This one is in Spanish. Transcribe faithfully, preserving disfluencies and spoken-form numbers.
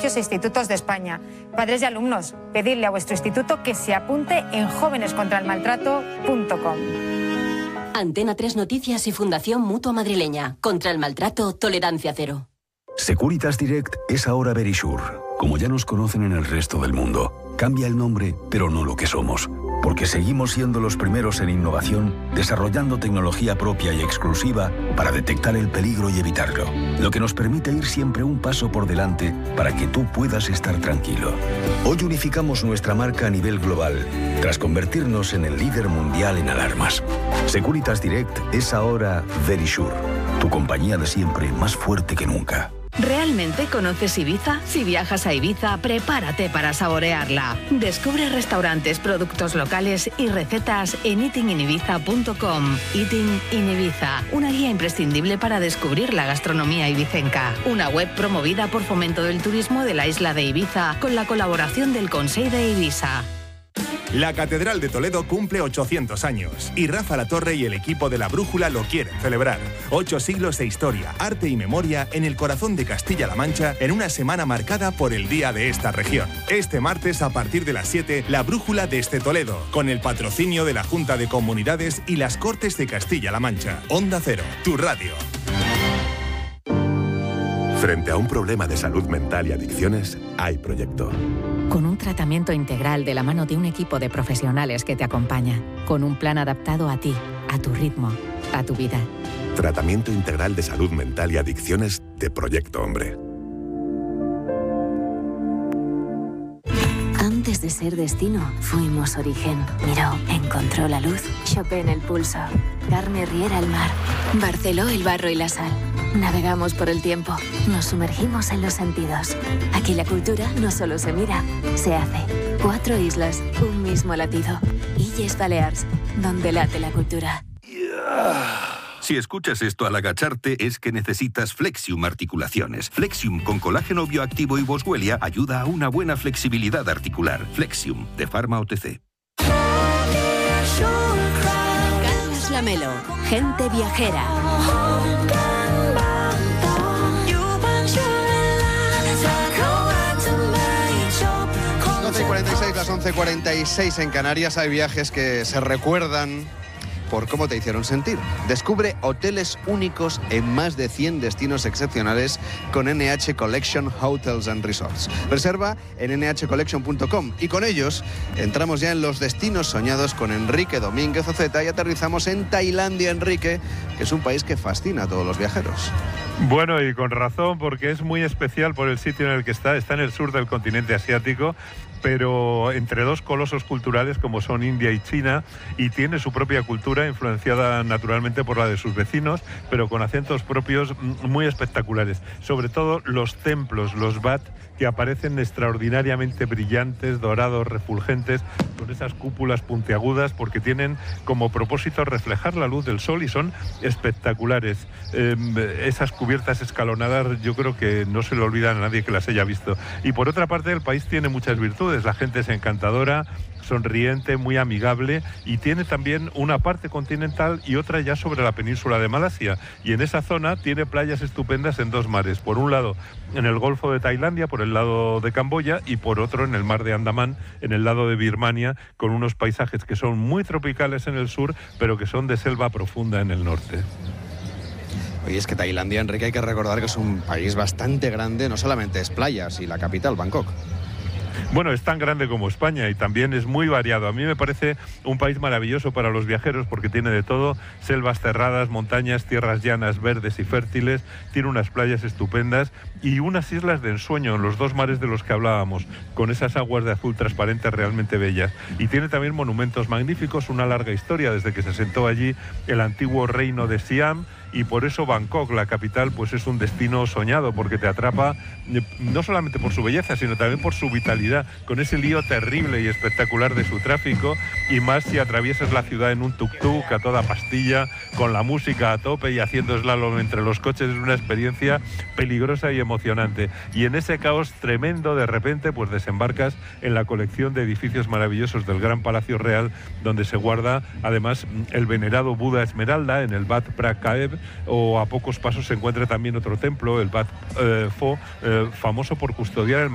colegios e institutos de España. Padres y alumnos, pedidle a vuestro instituto que se apunte en jóvenes contra el maltrato punto com. Antena tres Noticias y Fundación Mutua Madrileña. Contra el maltrato, tolerancia cero. Securitas Direct es ahora Verisure, como ya nos conocen en el resto del mundo. Cambia el nombre, pero no lo que somos, porque seguimos siendo los primeros en innovación, desarrollando tecnología propia y exclusiva para detectar el peligro y evitarlo, lo que nos permite ir siempre un paso por delante para que tú puedas estar tranquilo. Hoy unificamos nuestra marca a nivel global, tras convertirnos en el líder mundial en alarmas. Securitas Direct es ahora Verisure, tu compañía de siempre más fuerte que nunca. ¿Realmente conoces Ibiza? Si viajas a Ibiza, prepárate para saborearla. Descubre restaurantes, productos locales y recetas en eating in ibiza punto com. Eating in Ibiza, una guía imprescindible para descubrir la gastronomía ibicenca. Una web promovida por Fomento del Turismo de la isla de Ibiza, con la colaboración del Consell de Ibiza. La Catedral de Toledo cumple ochocientos años y Rafa Latorre y el equipo de La Brújula lo quieren celebrar. Ocho siglos de historia, arte y memoria en el corazón de Castilla-La Mancha en una semana marcada por el Día de esta región. Este martes a partir de las siete, La Brújula desde Toledo, con el patrocinio de la Junta de Comunidades y las Cortes de Castilla-La Mancha. Onda Cero, tu radio. Frente a un problema de salud mental y adicciones, hay proyecto. Con un tratamiento integral de la mano de un equipo de profesionales que te acompaña. Con un plan adaptado a ti, a tu ritmo, a tu vida. Tratamiento integral de salud mental y adicciones de Proyecto Hombre. Antes de ser destino, fuimos origen. Miró, encontró la luz. Chopin el pulso. Carme Riera el mar. Barceló el barro y la sal. Navegamos por el tiempo. Nos sumergimos en los sentidos. Aquí la cultura no solo se mira, se hace. Cuatro islas, un mismo latido. Illes Balears, donde late la cultura. Si escuchas esto al agacharte es que necesitas Flexium Articulaciones. Flexium con colágeno bioactivo y boswellia ayuda a una buena flexibilidad articular. Flexium, de Pharma O T C. Carlos Lamelo, gente viajera. once y cuarenta y seis, las once y cuarenta y seis en Canarias. Hay viajes que se recuerdan por cómo te hicieron sentir. Descubre hoteles únicos en más de cien destinos excepcionales con N H Collection Hotels and Resorts. Reserva en ene hache collection punto com y con ellos entramos ya en los destinos soñados con Enrique Domínguez Oceta y aterrizamos en Tailandia, Enrique, que es un país que fascina a todos los viajeros. Bueno, y con razón, porque es muy especial por el sitio en el que está. Está en el sur del continente asiático, pero entre dos colosos culturales como son India y China, y tiene su propia cultura influenciada naturalmente por la de sus vecinos, pero con acentos propios muy espectaculares. Sobre todo los templos, los Wat, que aparecen extraordinariamente brillantes, dorados, refulgentes, con esas cúpulas puntiagudas, porque tienen como propósito reflejar la luz del sol y son espectaculares. Eh, esas cubiertas escalonadas yo creo que no se le olvida a nadie que las haya visto. Y por otra parte el país tiene muchas virtudes, la gente es encantadora, sonriente, muy amigable, y tiene también una parte continental y otra ya sobre la península de Malasia, y en esa zona tiene playas estupendas en dos mares, por un lado en el Golfo de Tailandia, por el lado de Camboya, y por otro en el Mar de Andamán, en el lado de Birmania, con unos paisajes que son muy tropicales en el sur, pero que son de selva profunda en el norte. Oye, es que Tailandia, Enrique, hay que recordar que es un país bastante grande, no solamente es playas y la capital, Bangkok. Bueno, es tan grande como España y también es muy variado. A mí me parece un país maravilloso para los viajeros porque tiene de todo: selvas cerradas, montañas, tierras llanas, verdes y fértiles, tiene unas playas estupendas y unas islas de ensueño en los dos mares de los que hablábamos, con esas aguas de azul transparente realmente bellas. Y tiene también monumentos magníficos, una larga historia desde que se sentó allí el antiguo reino de Siam, y por eso Bangkok, la capital, pues es un destino soñado, porque te atrapa no solamente por su belleza, sino también por su vitalidad, con ese lío terrible y espectacular de su tráfico, y más si atraviesas la ciudad en un tuk-tuk a toda pastilla, con la música a tope y haciendo slalom entre los coches. Es una experiencia peligrosa y emocionante. Y en ese caos tremendo, de repente, pues desembarcas en la colección de edificios maravillosos del Gran Palacio Real, donde se guarda además el venerado Buda Esmeralda en el Wat Phra Kaew, o a pocos pasos se encuentra también otro templo, el Wat eh, Pho, eh, famoso por custodiar el